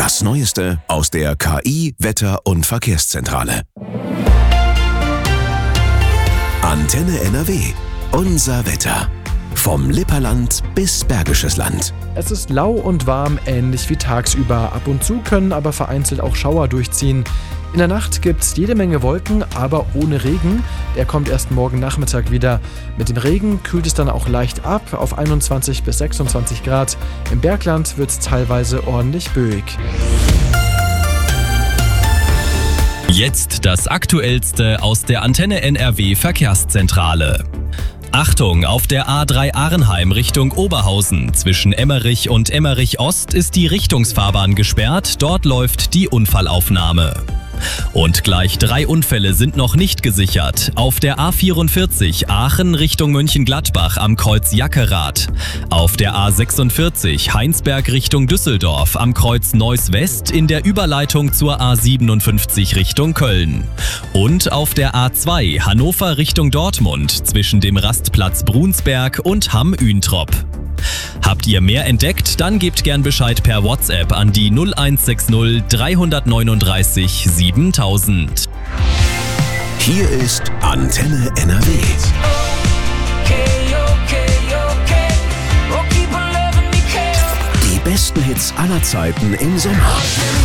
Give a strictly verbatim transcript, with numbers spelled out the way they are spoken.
Das Neueste aus der K I-, Wetter- und Verkehrszentrale. Antenne N R W. Unser Wetter. Vom Lipperland bis Bergisches Land. Es ist lau und warm, ähnlich wie tagsüber. Ab und zu können aber vereinzelt auch Schauer durchziehen. In der Nacht gibt's jede Menge Wolken, aber ohne Regen. Der kommt erst morgen Nachmittag wieder. Mit dem Regen kühlt es dann auch leicht ab auf einundzwanzig bis sechsundzwanzig Grad. Im Bergland wird's teilweise ordentlich böig. Jetzt das Aktuellste aus der Antenne N R W Verkehrszentrale. Achtung, auf der A drei Arnheim Richtung Oberhausen zwischen Emmerich und Emmerich Ost ist die Richtungsfahrbahn gesperrt, dort läuft die Unfallaufnahme. Und gleich drei Unfälle sind noch nicht gesichert. Auf der A vierundvierzig Aachen Richtung Mönchengladbach am Kreuz Jackerath. Auf der A sechsundvierzig Heinsberg Richtung Düsseldorf am Kreuz Neuss West in der Überleitung zur A siebenundfünfzig Richtung Köln. Und auf der A zwei Hannover Richtung Dortmund zwischen dem Rastplatz Brunsberg und Hamm-Üntrop. Habt ihr mehr entdeckt? Dann gebt gern Bescheid per WhatsApp an die null eins sechs null drei neun drei siebentausend. Hier ist Antenne N R W. Die besten Hits aller Zeiten im Sommer.